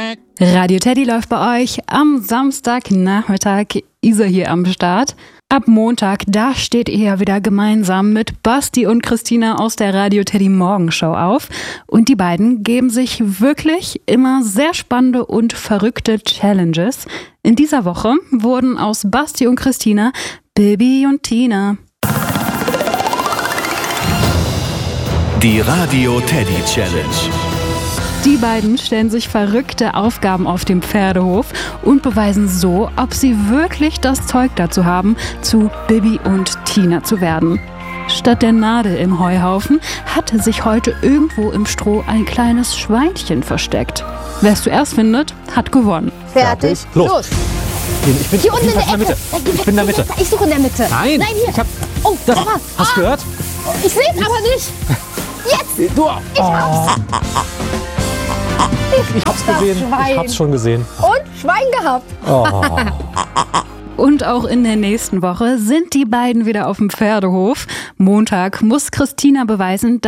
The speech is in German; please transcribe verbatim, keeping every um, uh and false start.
Radio Teddy läuft bei euch am Samstagnachmittag. Isa hier am Start. Ab Montag, da steht ihr ja wieder gemeinsam mit Basti und Christina aus der Radio Teddy Morgenshow auf. Und die beiden geben sich wirklich immer sehr spannende und verrückte Challenges. In dieser Woche wurden aus Basti und Christina Bibi und Tina. Die Radio Teddy Challenge. Die beiden stellen sich verrückte Aufgaben auf dem Pferdehof und beweisen so, ob sie wirklich das Zeug dazu haben, zu Bibi und Tina zu werden. Statt der Nadel im Heuhaufen hatte sich heute irgendwo im Stroh ein kleines Schweinchen versteckt. Wer es zuerst findet, hat gewonnen. Fertig, los. los. Ich bin Hier unten in der in der Ecke. Mitte. Ich bin in der Mitte. Ich suche in der Mitte. Nein, Nein, hier. ich hab, Oh, das, da war. hast du gehört? Ich sehe es aber nicht. Jetzt. Du, Ich hab's. ich hab's das gesehen. Schwein. Ich hab's schon gesehen. Und Schwein gehabt. Oh. Und auch in der nächsten Woche sind die beiden wieder auf dem Pferdehof. Montag muss Christina beweisen, dass